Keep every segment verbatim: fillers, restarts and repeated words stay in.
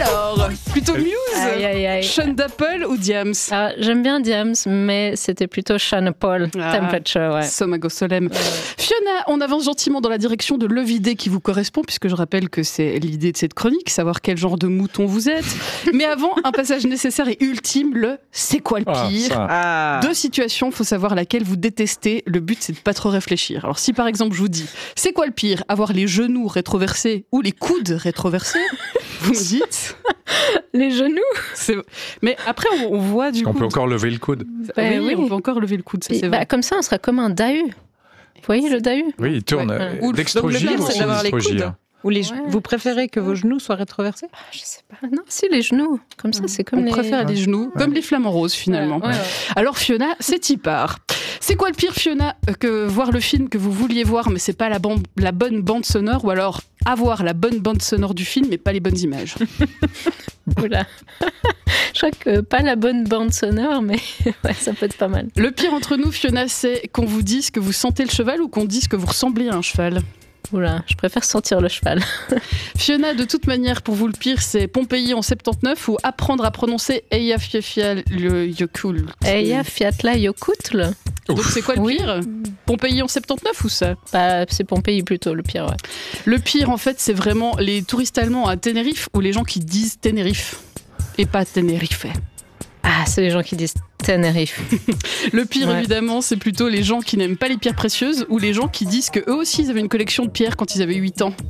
Alors, plutôt Muse, aïe, aïe, aïe. Sean Apple ou Diams? Alors, j'aime bien Diams, mais c'était plutôt Sean Paul. Ah, Temperature, ouais. Somago Solem. Ouais, ouais. Fiona, on avance gentiment dans la direction de l'idée qui vous correspond, puisque je rappelle que c'est l'idée de cette chronique, savoir quel genre de mouton vous êtes. Mais avant, un passage nécessaire et ultime, le c'est quoi le pire? Ah, Deux situations, il faut savoir laquelle vous détestez. Le but, c'est de pas trop réfléchir. Alors si par exemple, je vous dis, c'est quoi le pire? Avoir les genoux rétroversés ou les coudes rétroversés? Vous me dites les genoux. C'est... Mais après, on, on voit du Parce coup... qu'on peut encore lever le coude. Bah, oui, oui, on peut encore lever le coude, ça, Et c'est bah, vrai. comme ça, on sera comme un dahu. Vous voyez le dahu? Oui, il tourne. Ouais. euh, Ou le- Dextrogie donc le ou pire, c'est d'avoir les sinistrologie, coudes. hein. Ou les, Ouais. Vous préférez que vos genoux soient rétroversés? Ah, je sais pas. Non, si les genoux. Comme ça, c'est comme On les... préfère les genoux, Ouais. comme les flamants roses finalement. Voilà, ouais, ouais. Alors Fiona, c'est y part. C'est quoi le pire, Fiona, que voir le film que vous vouliez voir, mais c'est pas la, bande, la bonne bande sonore, ou alors avoir la bonne bande sonore du film, mais pas les bonnes images? Oula. Je crois que pas la bonne bande sonore, mais ouais, ça peut être pas mal. Le pire entre nous, Fiona, c'est qu'on vous dise que vous sentez le cheval ou qu'on dise que vous ressemblez à un cheval. Oula, je préfère sentir le cheval. Fiona, de toute manière, pour vous, le pire, c'est Pompéi en soixante-dix-neuf ou apprendre à prononcer Eia Fiefia le Yokul. Eya Fiatla Yokutl. Donc c'est quoi le Oui. pire? Pompéi en soixante-dix-neuf ou ça? Bah, c'est Pompéi plutôt, le pire, ouais. Le pire, en fait, c'est vraiment les touristes allemands à Tenerife ou les gens qui disent Tenerife et pas Tenerife. Ah, c'est les gens qui disent Tenerife. Le pire, Ouais. évidemment, c'est plutôt les gens qui n'aiment pas les pierres précieuses ou les gens qui disent qu'eux aussi, ils avaient une collection de pierres quand ils avaient huit ans.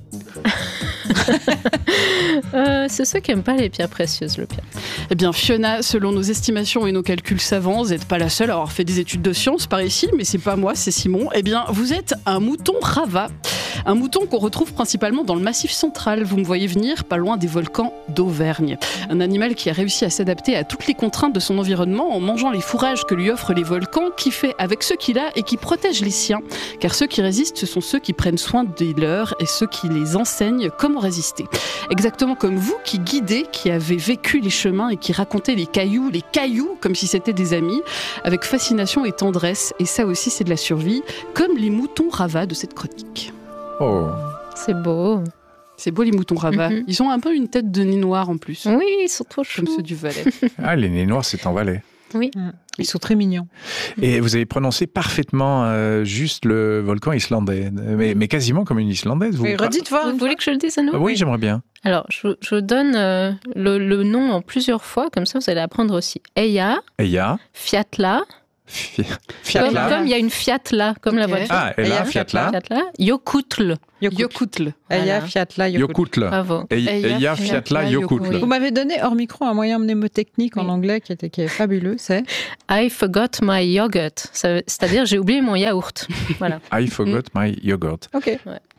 Euh, c'est ceux qui aiment pas les pierres précieuses, le pire. Eh bien, Fiona, selon nos estimations et nos calculs savants, vous n'êtes pas la seule à avoir fait des études de sciences par ici, mais c'est pas moi, c'est Simon. Eh bien, vous êtes un mouton Rava. Un mouton qu'on retrouve principalement dans le Massif central. Vous me voyez venir, pas loin des volcans d'Auvergne. Un animal qui a réussi à s'adapter à toutes les contraintes de son environnement en mangeant les fourrages que lui offrent les volcans, qui fait avec ceux qu'il a et qui protège les siens. Car ceux qui résistent, ce sont ceux qui prennent soin des leurs et ceux qui les enseignent comment résister. Exactement comme vous qui guidez, qui avez vécu les chemins et qui racontez les cailloux, les cailloux comme si c'était des amis, avec fascination et tendresse. Et ça aussi, c'est de la survie, comme les moutons Rava de cette chronique. Oh. C'est beau. C'est beau les moutons Rava. Mhm. Ils ont un peu une tête de nez noir en plus, Oui, ils sont trop chauds. comme ceux du Valais. Ah, les nez noirs, c'est en Valais. Ils sont très mignons. Et vous avez prononcé parfaitement euh, juste le volcan islandais, mais, mais quasiment comme une Islandaise. Vous Mais redites voir. Vous voulez que je le dise à Ah nouveau? oui, j'aimerais bien. Alors, je, je donne euh, le, le nom en plusieurs fois, comme ça vous allez apprendre aussi. Eya, Eya, Fiatla, Fi- comme Fiatla. comme il y a une Fiat là, comme la Ok. voiture. Ah, Ella, Eya, Fiatla. Fiatla, Yokutl. Yokutl. Eya, Voilà. Fiatla, Yokutl. Yokutl. Bravo. Eya, Eya, Eya, Fiatla, Fiatla, Yokutl. Yokutl. Vous m'avez donné hors micro un moyen mnémotechnique en Oui. anglais qui, était, qui est fabuleux, c'est I forgot my yogurt. Ça veut- C'est-à-dire, j'ai oublié mon yaourt. Voilà. I forgot my yogurt. OK.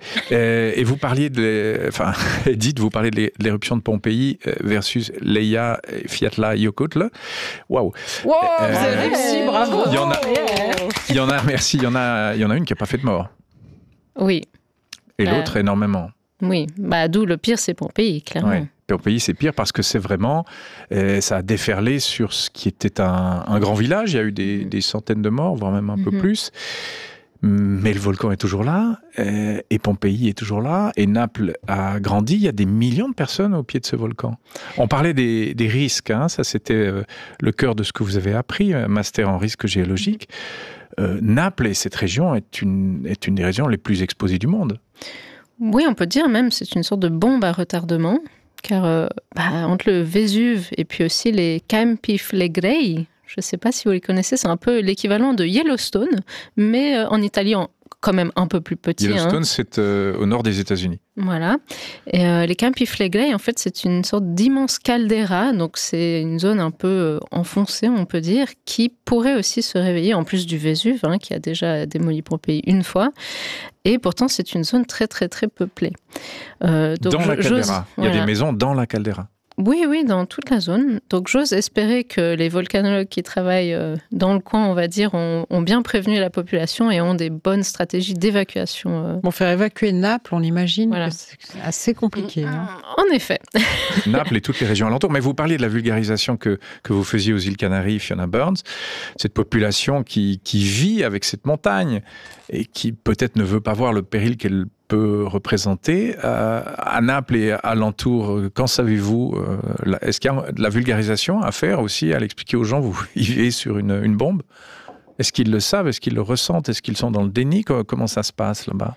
Euh, et vous parliez de, enfin, dites, vous parlez de l'é- de l'éruption de Pompéi euh, versus Leia Fiatla Yokutl. Waouh. Wow, vous Euh, avez réussi, bravo. Il y en a, il y en a, merci, il y en a, il y en a une qui n'a pas fait de mort. Oui, Et Euh. l'autre, énormément. oui. Bah, d'où le pire, c'est Pompéi, clairement. Ouais. Pompéi, c'est pire parce que c'est vraiment, euh, ça a déferlé sur ce qui était un, un grand village. Il y a eu des, des centaines de morts, voire même un peu Mhm. plus. Mais le volcan est toujours là, euh, et Pompéi est toujours là, et Naples a grandi. Il y a des millions de personnes au pied de ce volcan. On parlait des, des risques, hein, ça c'était euh, le cœur de ce que vous avez appris, un master en risque géologique. Euh, Naples et cette région est une, est une des régions les plus exposées du monde. Oui, on peut dire même c'est une sorte de bombe à retardement, car euh, bah, entre le Vésuve et puis aussi les Campi Flegrei, je ne sais pas si vous les connaissez, c'est un peu l'équivalent de Yellowstone, mais euh, en Italie en- quand même un peu plus petit. Yellowstone, hein. c'est euh, au nord des États-Unis. Voilà. Et euh, les Campi Flegrei, en fait, c'est une sorte d'immense caldeira, donc c'est une zone un peu euh, enfoncée, on peut dire, qui pourrait aussi se réveiller, en plus du Vésuve, hein, qui a déjà démoli Pompéi une fois. Et pourtant, c'est une zone très, très, très peuplée. Euh, donc, dans la je- j'ose- caldeira. Il y a voilà. des maisons dans la caldeira. Oui, oui, dans toute la zone. Donc j'ose espérer que les volcanologues qui travaillent euh, dans le coin, on va dire, ont, ont bien prévenu la population et ont des bonnes stratégies d'évacuation. euh. Bon, faire évacuer Naples, on imagine Voilà. que c'est assez compliqué. hein. En effet. Naples et toutes les régions alentours. Mais vous parliez de la vulgarisation que, que vous faisiez aux îles Canaries, Fiona Burns, cette population qui, qui vit avec cette montagne et qui peut-être ne veut pas voir le péril qu'elle peut représenter. Euh, à Naples et alentour, qu'en savez-vous? euh, Est-ce qu'il y a de la vulgarisation à faire aussi, à l'expliquer aux gens, vous vivez sur une, une bombe? Est-ce qu'ils le savent? Est-ce qu'ils le ressentent? Est-ce qu'ils sont dans le déni? Comment ça se passe là-bas?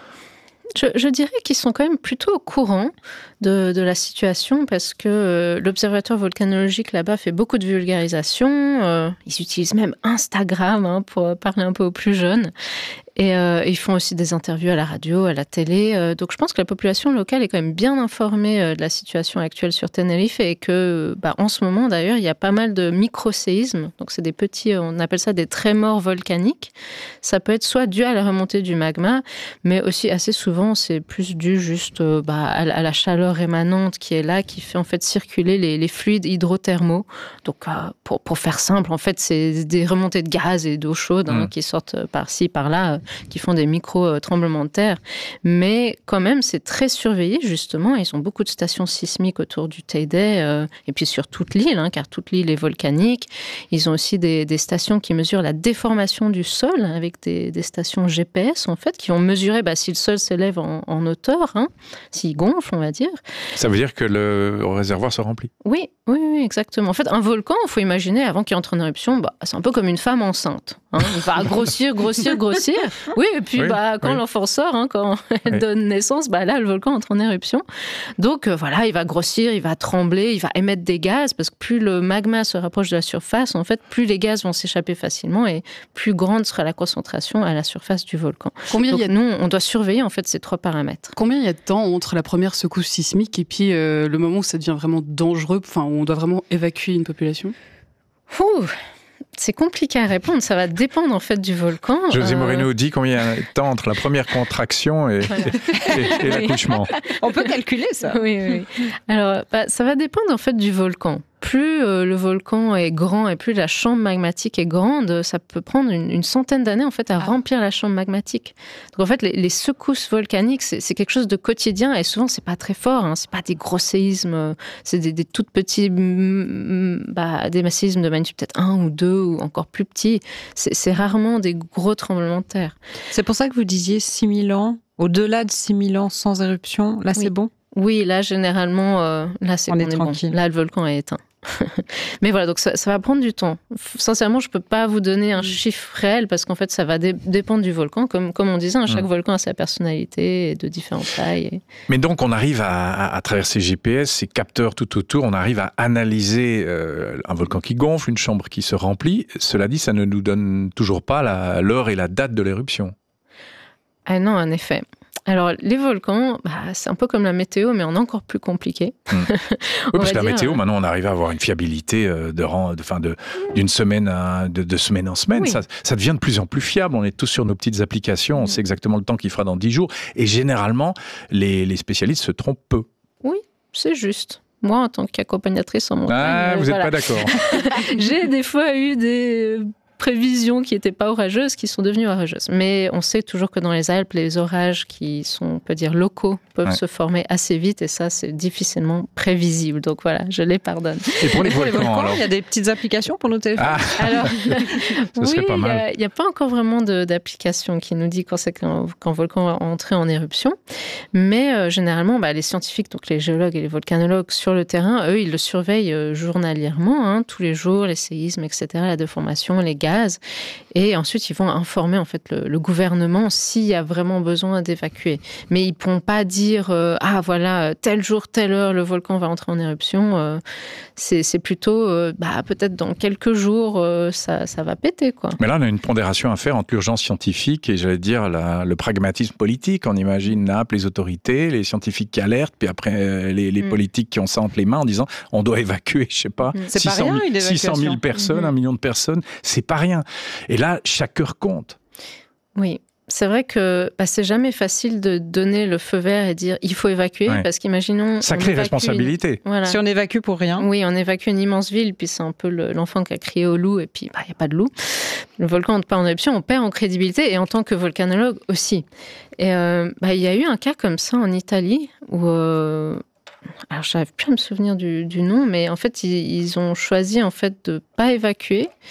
Je, je dirais qu'ils sont quand même plutôt au courant de, de la situation parce que euh, l'Observatoire volcanologique là-bas fait beaucoup de vulgarisation. Euh, ils utilisent même Instagram hein, pour parler un peu aux plus jeunes. Et euh, ils font aussi des interviews à la radio, à la télé. Euh, donc je pense que la population locale est quand même bien informée euh, de la situation actuelle sur Tenerife et que, bah, en ce moment d'ailleurs, il y a pas mal de micro-séismes. Donc c'est des petits, on appelle ça des trémors volcaniques. Ça peut être soit dû à la remontée du magma, mais aussi assez souvent c'est plus dû juste euh, bah, à, à la chaleur émanante qui est là, qui fait en fait circuler les, les fluides hydrothermaux. Donc euh, pour, pour faire simple, en fait c'est des remontées de gaz et d'eau chaude hein, mmh. qui sortent par-ci, par-là. Qui font des micro-tremblements de terre. Mais quand même, c'est très surveillé, justement. Ils ont beaucoup de stations sismiques autour du Teide, euh, et puis sur toute l'île, hein, car toute l'île est volcanique. Ils ont aussi des, des stations qui mesurent la déformation du sol, avec des, des stations G P S, en fait, qui vont mesurer bah, si le sol s'élève en, en hauteur, hein, s'il gonfle, on va dire. Ça veut dire que le réservoir se remplit? Oui, oui, oui, exactement. En fait, un volcan, il faut imaginer, avant qu'il entre en éruption, bah, c'est un peu comme une femme enceinte. Hein. Il va grossir, grossir, grossir. Oui, et puis oui, bah, quand oui. l'enfant sort, hein, quand elle oui. donne naissance, bah, là, le volcan entre en éruption. Donc, euh, voilà, il va grossir, il va trembler, il va émettre des gaz, parce que plus le magma se rapproche de la surface, en fait, plus les gaz vont s'échapper facilement et plus grande sera la concentration à la surface du volcan. Combien Donc, y a... nous, on doit surveiller, en fait, ces trois paramètres. Combien il y a de temps entre la première secousse sismique et puis euh, le moment où ça devient vraiment dangereux, enfin, où on doit vraiment évacuer une population? Ouh. C'est compliqué à répondre, ça va dépendre en fait du volcan. José Moreno dit combien il y a de temps entre la première contraction et, voilà. et, et l'accouchement. On peut calculer ça. Oui, oui. Alors, bah, ça va dépendre en fait du volcan. Plus euh, le volcan est grand et plus la chambre magmatique est grande, ça peut prendre une, une centaine d'années en fait à ah. remplir la chambre magmatique. Donc en fait, les, les secousses volcaniques, c'est, c'est quelque chose de quotidien et souvent c'est pas très fort. Hein, c'est pas des gros séismes, c'est des, des tout petits, bah, des séismes de magnitude peut-être un ou deux ou encore plus petits. C'est, c'est rarement des gros tremblements de terre. C'est pour ça que vous disiez six mille ans, au-delà de six mille ans sans éruption. Là, oui. c'est bon. Oui, là généralement, euh, là c'est on, on est, est tranquille. Bon. Là, le volcan est éteint. Mais voilà, donc ça, ça va prendre du temps. Sincèrement, je ne peux pas vous donner un chiffre réel parce qu'en fait, ça va dé- dépendre du volcan. Comme, comme on disait, hein, chaque mmh. volcan a sa personnalité et de différentes tailles. Et... Mais donc, on arrive à, à, à travers ces G P S, ces capteurs tout autour, on arrive à analyser euh, un volcan qui gonfle, une chambre qui se remplit. Cela dit, ça ne nous donne toujours pas la, l'heure et la date de l'éruption. Ah non, en effet. Alors, les volcans, bah, c'est un peu comme la météo, mais en encore plus compliqué. Mmh. Oui, parce que la dire... météo, maintenant, on arrive à avoir une fiabilité de rang, de, fin de, d'une semaine à, de, de semaine en semaine. Oui. Ça, ça devient de plus en plus fiable. On est tous sur nos petites applications. On mmh. sait exactement le temps qu'il fera dans dix jours. Et généralement, les, les spécialistes se trompent peu. Oui, c'est juste. Moi, en tant qu'accompagnatrice en montagne... Ah, vous n'êtes voilà. pas d'accord. J'ai des fois eu des... prévisions qui n'étaient pas orageuses, qui sont devenues orageuses. Mais on sait toujours que dans les Alpes, les orages qui sont, on peut dire, locaux, peuvent ouais. se former assez vite, et ça, c'est difficilement prévisible. Donc voilà, je les pardonne. Et pour les volcans, les volcans alors il y a des petites applications pour nos téléphones. Ah. Alors, ça serait oui, pas mal. Il n'y a, a pas encore vraiment de, d'application qui nous dit quand c'est qu'un, qu'un volcan va entrer en éruption. Mais euh, généralement, bah, les scientifiques, donc les géologues et les volcanologues sur le terrain, eux, ils le surveillent euh, journalièrement, hein, tous les jours, les séismes, et cetera, la déformation, les gaz. Et ensuite, ils vont informer en fait le, le gouvernement s'il y a vraiment besoin d'évacuer. Mais ils ne pourront pas dire euh, ah voilà tel jour, telle heure, le volcan va entrer en éruption. Euh, c'est, c'est plutôt euh, bah peut-être dans quelques jours euh, ça, ça va péter quoi. Mais là, on a une pondération à faire entre l'urgence scientifique et j'allais dire la, le pragmatisme politique. On imagine Naples, les autorités, les scientifiques qui alertent, puis après les, les mmh. politiques qui ont ça entre les mains en disant on doit évacuer, je sais pas, mmh. c'est pas rien, une six cent mille personnes, mmh. un million de personnes, c'est pas rien. Et là, chaque heure compte. Oui, c'est vrai que bah, c'est jamais facile de donner le feu vert et dire il faut évacuer, ouais. parce qu'imaginons... Sacrée responsabilité. Une... Voilà. Si on évacue pour rien. Oui, on évacue une immense ville, puis c'est un peu le, l'enfant qui a crié au loup, et puis il bah, n'y a pas de loup. Le volcan n'entre pas en éruption, on perd en crédibilité, et en tant que volcanologue aussi. Et euh, bah, y a eu un cas comme ça en Italie, où... Euh... Alors, je n'arrive plus à me souvenir du, du nom, mais en fait, ils, ils ont choisi en fait, de ne pas évacuer.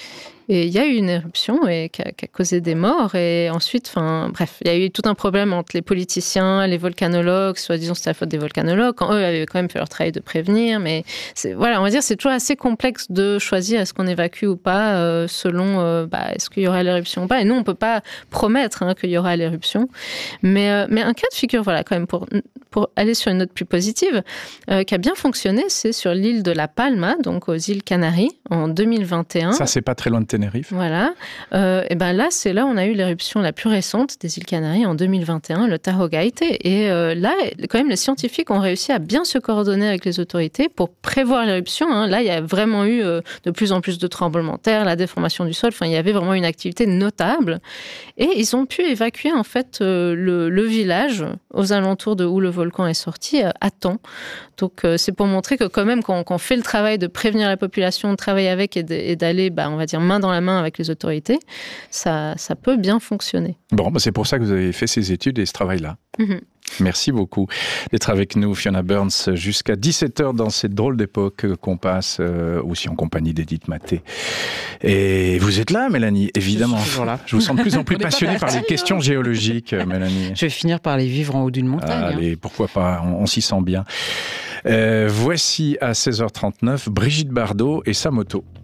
Et il y a eu une éruption et qui a, qui a causé des morts. Et ensuite, enfin, bref, il y a eu tout un problème entre les politiciens, les volcanologues, soi-disant c'était la faute des volcanologues, quand eux avaient quand même fait leur travail de prévenir. Mais c'est, voilà, on va dire c'est toujours assez complexe de choisir est-ce qu'on évacue ou pas euh, selon euh, bah, est-ce qu'il y aura l'éruption ou pas. Et nous, on ne peut pas promettre hein, qu'il y aura l'éruption. Mais, euh, mais un cas de figure, voilà, quand même, pour, pour aller sur une note plus positive, euh, qui a bien fonctionné, c'est sur l'île de La Palma, donc aux îles Canaries, en deux mille vingt et un. Ça, c'est pas très loin de Tenerife. Voilà. Euh, et ben là, c'est là où on a eu l'éruption la plus récente des îles Canaries en deux mille vingt et un, le Tajo Gaite. Et euh, là, quand même, les scientifiques ont réussi à bien se coordonner avec les autorités pour prévoir l'éruption. Hein. Là, il y a vraiment eu euh, de plus en plus de tremblements de terre, la déformation du sol. Enfin, il y avait vraiment une activité notable. Et ils ont pu évacuer en fait euh, le, le village aux alentours de où le volcan est sorti euh, à temps. Donc, euh, c'est pour montrer que quand même, quand on, quand on fait le travail de prévenir la population, de travailler avec et, de, et d'aller, bah, on va dire, main dans la main avec les autorités, ça, ça peut bien fonctionner. Bon, bah c'est pour ça que vous avez fait ces études et ce travail-là. Mmh. Merci beaucoup d'être avec nous, Fiona Burns, jusqu'à dix-sept heures dans cette drôle d'époque qu'on passe, euh, aussi en compagnie d'Edith Maté. Et vous êtes là, Mélanie, évidemment. Je suis toujours là. Je vous sens de plus en plus passionnée par les questions géologiques, Mélanie. Je vais finir par les vivre en haut d'une montagne. Ah, allez, hein. pourquoi pas, on, on s'y sent bien. Euh, voici à seize heures trente-neuf Brigitte Bardot et sa moto.